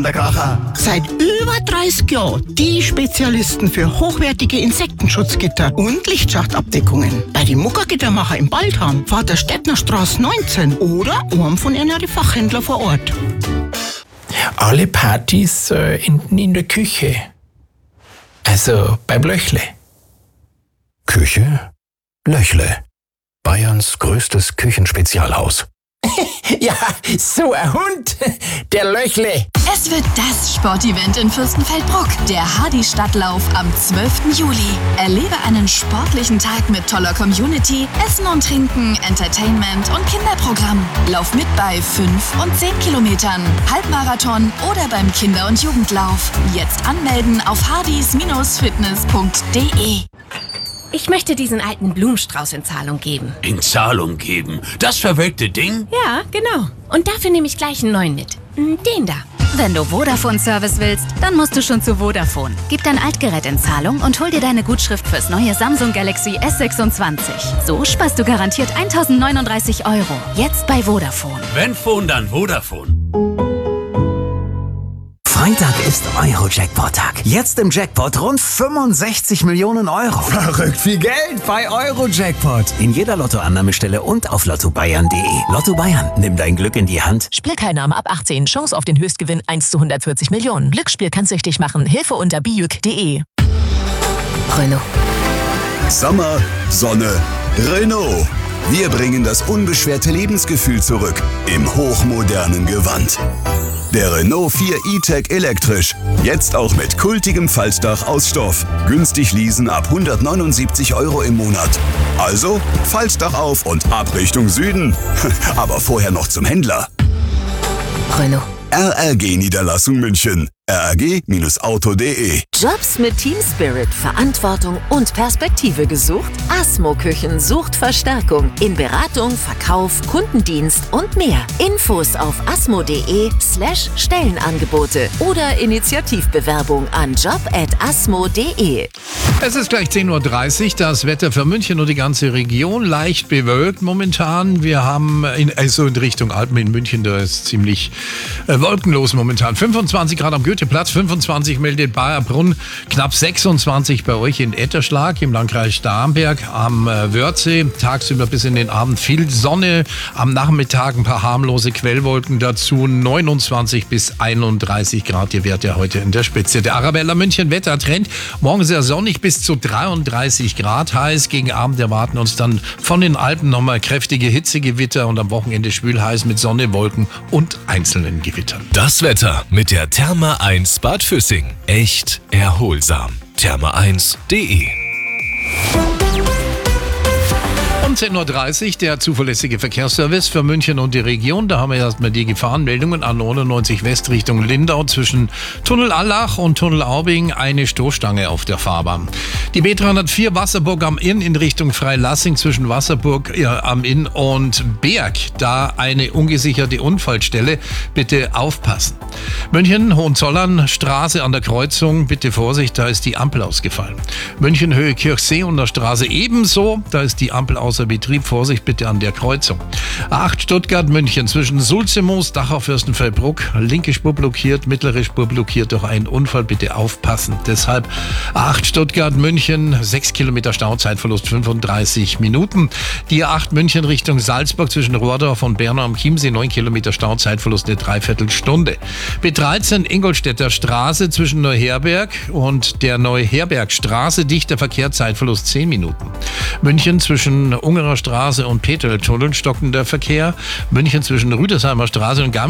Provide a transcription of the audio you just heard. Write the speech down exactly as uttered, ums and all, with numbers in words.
der Kracher. Seit über dreißig Jahren die Spezialisten für hochwertige Insektenschutzgitter und Lichtschachtabdeckungen. Bei den Muckergittermacher im Baldham, Vaterstädtnerstraße neunzehn oder einem von ihren Fachhändler vor Ort. Alle Partys äh, enden in der Küche. Also beim Löchle. Küche? Löchle. Bayerns größtes Küchenspezialhaus. Ja, so ein Hund, der Löchle. Es wird das Sportevent in Fürstenfeldbruck, der Hardy-Stadtlauf am zwölften Juli. Erlebe einen sportlichen Tag mit toller Community, Essen und Trinken, Entertainment und Kinderprogramm. Lauf mit bei fünf und zehn Kilometern, Halbmarathon oder beim Kinder- und Jugendlauf. Jetzt anmelden auf hardys Fitness punkt de. Ich möchte diesen alten Blumenstrauß in Zahlung geben. In Zahlung geben? Das verwelkte Ding? Ja, genau. Und dafür nehme ich gleich einen neuen mit. Den da. Wenn du Vodafone-Service willst, dann musst du schon zu Vodafone. Gib dein Altgerät in Zahlung und hol dir deine Gutschrift fürs neue Samsung Galaxy S sechsundzwanzig. So sparst du garantiert eintausendneununddreißig Euro. Jetzt bei Vodafone. Wenn Phone, dann Vodafone. Freitag ist Euro-Jackpot-Tag. Jetzt im Jackpot rund fünfundsechzig Millionen Euro. Verrückt viel Geld bei Euro-Jackpot. In jeder Lottoannahmestelle und auf lotto bayern punkt de. Lotto Bayern, nimm dein Glück in die Hand. Spielteilnahme ab achtzehn. Chance auf den Höchstgewinn eins zu hundertvierzig Millionen. Glücksspiel kann süchtig machen. Hilfe unter bijuk punkt de. Renault. Sommer, Sonne, Renault. Wir bringen das unbeschwerte Lebensgefühl zurück im hochmodernen Gewand. Der Renault vier E-Tech elektrisch. Jetzt auch mit kultigem Faltdach aus Stoff. Günstig leasen ab hundertneunundsiebzig Euro im Monat. Also Faltdach auf und ab Richtung Süden. Aber vorher noch zum Händler. Renault. R R G-Niederlassung München. r r g Auto punkt de. Jobs mit Team Spirit, Verantwortung und Perspektive gesucht? Asmo Küchen sucht Verstärkung in Beratung, Verkauf, Kundendienst und mehr. Infos auf asmo punkt de slash Stellenangebote oder Initiativbewerbung an job at asmo punkt de. Es ist gleich zehn Uhr dreißig, das Wetter für München und die ganze Region leicht bewölkt momentan. Wir haben, in, also in Richtung Alpen in München, da ist ziemlich äh, wolkenlos momentan. fünfundzwanzig Grad am Goetheplatz, fünfundzwanzig meldet Bayerbrunn, knapp sechsundzwanzig bei euch in Etterschlag im Landkreis Starnberg, am äh, Wörthsee, tagsüber bis in den Abend viel Sonne, am Nachmittag ein paar harmlose Quellwolken dazu, neunundzwanzig bis einunddreißig Grad, die Werte heute in der Spitze. Der Arabella München Wettertrend, morgen sehr sonnig bis zu dreiunddreißig Grad heiß, gegen Abend erwarten uns dann von den Alpen nochmal kräftige Hitzegewitter und am Wochenende schwül heiß mit Sonne, Wolken und einzelnen Gewittern. Das Wetter mit der Therma eins Bad Füssing. Echt erholsam. Therma eins punkt de. Um zehn Uhr dreißig der zuverlässige Verkehrsservice für München und die Region. Da haben wir erstmal die Gefahrenmeldungen an neunundneunzig West Richtung Lindau zwischen Tunnel Allach und Tunnel Aubing. Eine Stoßstange auf der Fahrbahn. Die B dreihundertvier Wasserburg am Inn in Richtung Freilassing zwischen Wasserburg ja, am Inn und Berg. Da eine ungesicherte Unfallstelle. Bitte aufpassen. München, Hohenzollern, Straße an der Kreuzung. Bitte Vorsicht, da ist die Ampel ausgefallen. München, Höhe Kirchsee und der Straße ebenso. Da ist die Ampel außer Betrieb. Vorsicht bitte an der Kreuzung. A acht Stuttgart, München zwischen Sulzemoos, Dachau, Fürstenfeldbruck. Linke Spur blockiert, mittlere Spur blockiert durch einen Unfall. Bitte aufpassen. Deshalb A acht Stuttgart, München, sechs Kilometer Stauzeitverlust, fünfunddreißig Minuten. Die A acht München Richtung Salzburg zwischen Rohrdorf und Bernau am Chiemsee, neun Kilometer Stauzeitverlust, eine Dreiviertelstunde. B dreizehn Ingolstädter Straße zwischen Neuherberg und der Neuherbergstraße, dichter Verkehr, Zeitverlust zehn Minuten. München zwischen Ungerer Straße und Petertunnel stockender Verkehr. München zwischen Rüdersheimer Straße und Garmisch